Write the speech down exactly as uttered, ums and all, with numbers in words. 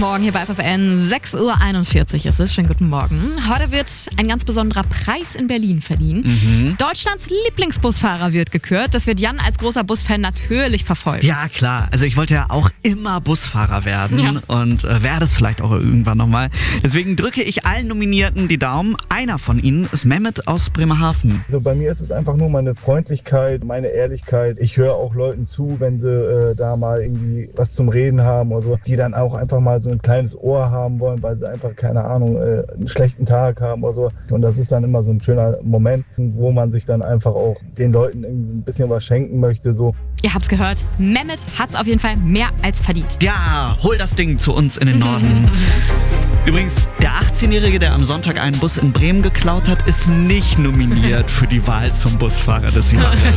Morgen hier bei F F N. sechs Uhr einundvierzig ist es. Schönen guten Morgen. Heute wird ein ganz besonderer Preis in Berlin verliehen. Mhm. Deutschlands Lieblingsbusfahrer wird gekürt. Das wird Jan als großer Busfan natürlich verfolgen. Ja, klar. Also ich wollte ja auch immer Busfahrer werden Ja. und äh, werde es vielleicht auch irgendwann nochmal. Deswegen drücke ich allen Nominierten die Daumen. Einer von ihnen ist Mehmet aus Bremerhaven. Also bei mir ist es einfach nur meine Freundlichkeit, meine Ehrlichkeit. Ich höre auch Leuten zu, wenn sie äh, da mal irgendwie was zum Reden haben oder so, die dann auch einfach mal so ein kleines Ohr haben wollen, weil sie einfach, keine Ahnung, äh, einen schlechten Tag haben oder so. Und das ist dann immer so ein schöner Moment, wo man sich dann einfach auch den Leuten irgendwie ein bisschen was schenken möchte. So. Ihr habt's gehört, Mehmet hat's auf jeden Fall mehr als verdient. Ja, hol das Ding zu uns in den Norden. Übrigens, der achtzehnjährige, der am Sonntag einen Bus in Bremen geklaut hat, ist nicht nominiert für die Wahl zum Busfahrer des Jahres.